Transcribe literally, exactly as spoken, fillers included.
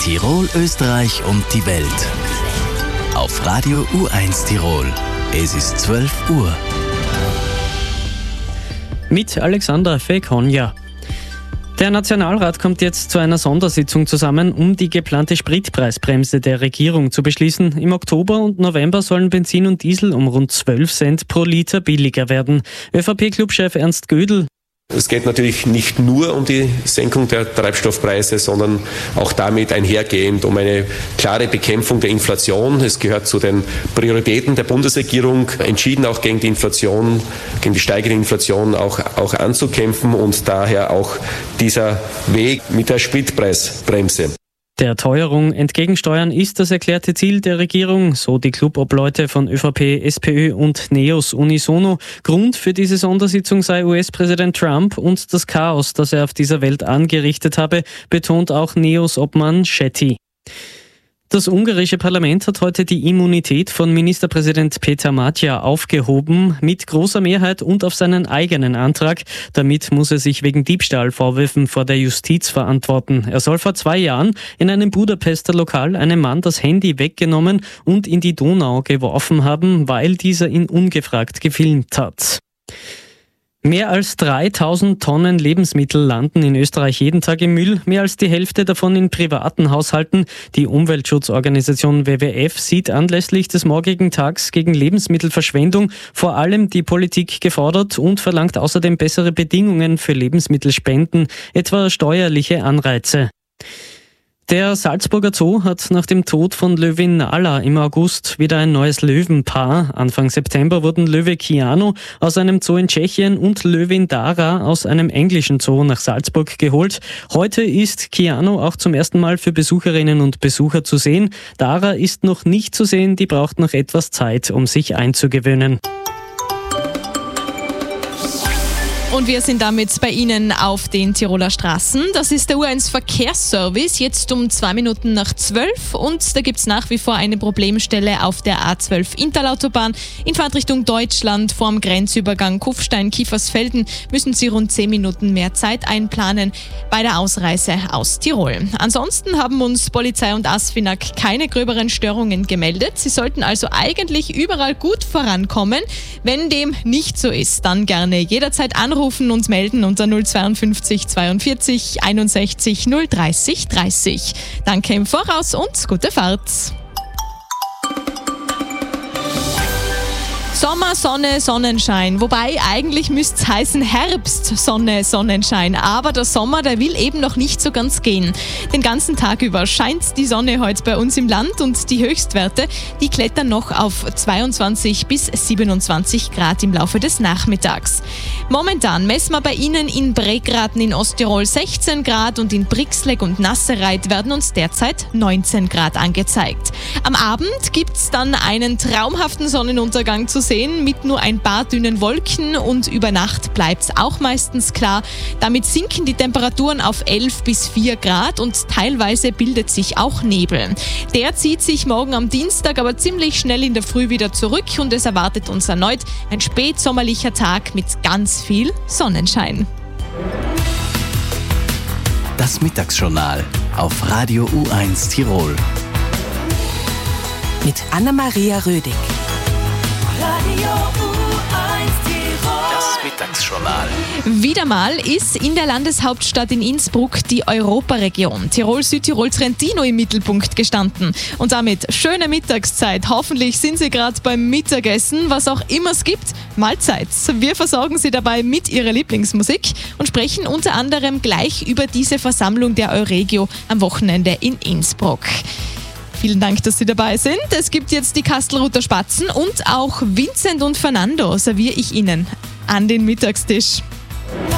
Tirol, Österreich und die Welt. Auf Radio U eins Tirol. Es ist zwölf Uhr. Mit Alexander Fekonja. Der Nationalrat kommt jetzt zu einer Sondersitzung zusammen, um die geplante Spritpreisbremse der Regierung zu beschließen. Im Oktober und November sollen Benzin und Diesel um rund zwölf Cent pro Liter billiger werden. ÖVP-Clubchef Ernst Gödel. Es geht natürlich nicht nur um die Senkung der Treibstoffpreise, sondern auch damit einhergehend um eine klare Bekämpfung der Inflation. Es gehört zu den Prioritäten der Bundesregierung, entschieden auch gegen die Inflation, gegen die steigende Inflation auch, auch anzukämpfen und daher auch dieser Weg mit der Spritpreisbremse. Der Teuerung entgegensteuern ist das erklärte Ziel der Regierung, so die Clubobleute von ÖVP, SPÖ und NEOS unisono. Grund für diese Sondersitzung sei U S-Präsident Trump und das Chaos, das er auf dieser Welt angerichtet habe, betont auch NEOS-Obmann Shetty. Das ungarische Parlament hat heute die Immunität von Ministerpräsident Peter Matya aufgehoben, mit großer Mehrheit und auf seinen eigenen Antrag. Damit muss er sich wegen Diebstahlvorwürfen vor der Justiz verantworten. Er soll vor zwei Jahren in einem Budapester Lokal einem Mann das Handy weggenommen und in die Donau geworfen haben, weil dieser ihn ungefragt gefilmt hat. Mehr als dreitausend Tonnen Lebensmittel landen in Österreich jeden Tag im Müll, mehr als die Hälfte davon in privaten Haushalten. Die Umweltschutzorganisation W W F sieht anlässlich des morgigen Tags gegen Lebensmittelverschwendung vor allem die Politik gefordert und verlangt außerdem bessere Bedingungen für Lebensmittelspenden, etwa steuerliche Anreize. Der Salzburger Zoo hat nach dem Tod von Löwin Nala im August wieder ein neues Löwenpaar. Anfang September wurden Löwe Kiano aus einem Zoo in Tschechien und Löwin Dara aus einem englischen Zoo nach Salzburg geholt. Heute ist Kiano auch zum ersten Mal für Besucherinnen und Besucher zu sehen. Dara ist noch nicht zu sehen, die braucht noch etwas Zeit, um sich einzugewöhnen. Und wir sind damit bei Ihnen auf den Tiroler Straßen. Das ist der U eins Verkehrsservice, jetzt um zwei Minuten nach zwölf. Und da gibt es nach wie vor eine Problemstelle auf der A zwölf Interlautobahn. In Fahrtrichtung Deutschland vorm Grenzübergang Kufstein-Kiefersfelden müssen Sie rund zehn Minuten mehr Zeit einplanen bei der Ausreise aus Tirol. Ansonsten haben uns Polizei und ASFINAG keine gröberen Störungen gemeldet. Sie sollten also eigentlich überall gut vorankommen. Wenn dem nicht so ist, dann gerne jederzeit anrufen. Rufen und melden unter null zweiundfünfzig zweiundvierzig einundsechzig null dreißig dreißig. Danke im Voraus und gute Fahrt. Sommer, Sonne, Sonnenschein. Wobei, eigentlich müsste es heißen Herbst, Sonne, Sonnenschein. Aber der Sommer, der will eben noch nicht so ganz gehen. Den ganzen Tag über scheint die Sonne heute bei uns im Land und die Höchstwerte, die klettern noch auf zweiundzwanzig bis siebenundzwanzig Grad im Laufe des Nachmittags. Momentan messen wir bei Ihnen in Bregraten in Osttirol sechzehn Grad und in Brixleg und Nassereit werden uns derzeit neunzehn Grad angezeigt. Am Abend gibt es dann einen traumhaften Sonnenuntergang zu sehen, mit nur ein paar dünnen Wolken und über Nacht bleibt es auch meistens klar. Damit sinken die Temperaturen auf elf bis vier Grad und teilweise bildet sich auch Nebel. Der zieht sich morgen am Dienstag aber ziemlich schnell in der Früh wieder zurück und es erwartet uns erneut ein spätsommerlicher Tag mit ganz viel Sonnenschein. Das Mittagsjournal auf Radio U eins Tirol. Mit Anna-Maria Rödig. Radio U eins Tirol. Das Mittagsjournal. Wieder mal ist in der Landeshauptstadt in Innsbruck die Europaregion Tirol-Südtirol-Trentino im Mittelpunkt gestanden. Und damit schöne Mittagszeit. Hoffentlich sind Sie gerade beim Mittagessen, was auch immer es gibt. Mahlzeit. Wir versorgen Sie dabei mit Ihrer Lieblingsmusik und sprechen unter anderem gleich über diese Versammlung der Euregio am Wochenende in Innsbruck. Vielen Dank, dass Sie dabei sind. Es gibt jetzt die Kastelruther Spatzen und auch Vincent und Fernando serviere ich Ihnen an den Mittagstisch.